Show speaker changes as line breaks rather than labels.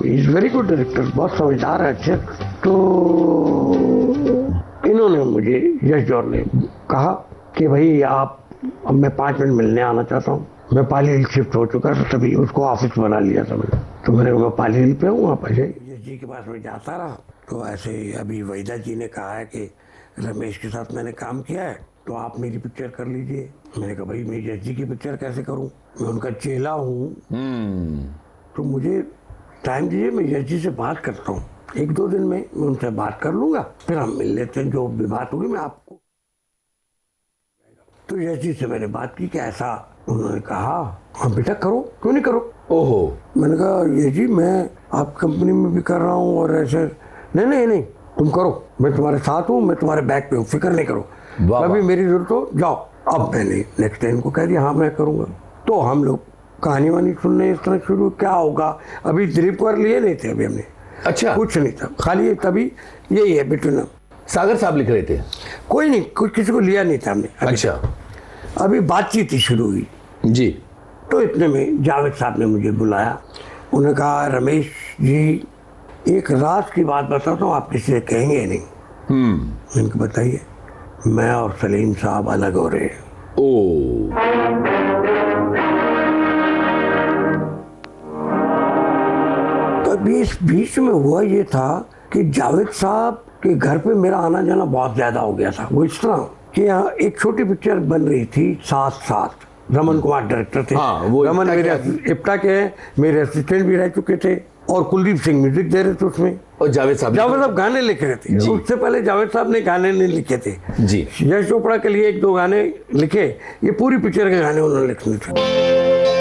Is very good director, बहुत समझदार है, अच्छे। तो इन्होंने मुझे, यश जौहर ने कहा कि भाई आप, अब मैं 5 मिनट मिलने आना चाहता हूँ। मैं पाली हिल शिफ्ट हो चुका था, तभी उसको ऑफिस बना लिया था मैंने। तो मैंने कहा मैं पाली हिल पे हूँ, आप यश जी के पास में जाता रहा। तो ऐसे अभी वहीदा जी ने कहा है कि रमेश के साथ मैंने काम किया है, तो आप मेरी पिक्चर कर लीजिए। मैंने कहा भाई मैं यश जी की पिक्चर कैसे करूं, मैं उनका चेला हूं। तो मुझे टाइम दीजिए, मैं यश जी से बात करता हूं, 1-2 दिन में मैं उनसे बात कर लूंगा, फिर हम मिल लेते हैं, जो भी बात होगी मैं आपको। तो यश जी से मैंने बात की कि ऐसा, उन्होंने कहा हाँ बेटा करो, क्यों नहीं करो। ओहो, मैंने कहा यश जी मैं आप कंपनी में भी कर रहा हूँ और ऐसे, नहीं तुम करो, मैं तुम्हारे साथ हूँ, मैं तुम्हारे बैक पे हूँ, फिक्र नहीं करो, कभी मेरी जरूरत हो जाओ। अब मैंने नेक्स्ट टाइम को कह दिया हाँ मैं करूँगा। तो हम लोग कहानी वानी सुनने इस तरह शुरू, क्या होगा, अभी दिलीप कुमार लिए नहीं थे अभी हमने, अच्छा कुछ नहीं था, खाली तभी यही है बिटू,
सागर साहब लिख रहे थे,
कोई नहीं, कुछ किसी को लिया नहीं था हमने।
अच्छा,
अभी बातचीत ही शुरू हुई
जी। तो
इतने में जावेद साहब ने मुझे बुलाया, उन्होंने कहा रमेश जी एक राज की बात बताता हूँ, आप किसी से कहेंगे नहीं। मैंने कहा बताइए। मैं और सलीम साहब अलग हो रहे हैं। तो इस बीच में हुआ ये था कि जावेद साहब के घर पे मेरा आना जाना बहुत ज्यादा हो गया था। वो इस तरह कि यहाँ एक छोटी पिक्चर बन रही थी, साथ रमन कुमार डायरेक्टर थे। रमन मेरे इप्टा के मेरे असिस्टेंट भी रह चुके थे, और कुलदीप सिंह म्यूजिक दे रहे थे उसमें,
और जावेद साहब
गाने लिख रहे थे। उससे पहले जावेद साहब ने गाने नहीं लिखे थे
जी।
यश चोपड़ा के लिए 1-2 गाने लिखे, ये पूरी पिक्चर के गाने उन्होंने लिखे थे।